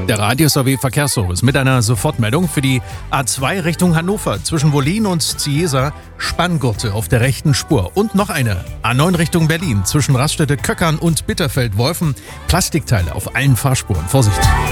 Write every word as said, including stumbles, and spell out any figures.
Der Radio-S A W Verkehrsservice mit einer Sofortmeldung für die A zwei Richtung Hannover zwischen Wollin und Ziesa, Spanngurte auf der rechten Spur. Und noch eine A neun Richtung Berlin zwischen Raststätte Köckern und Bitterfeld-Wolfen, Plastikteile auf allen Fahrspuren. Vorsicht!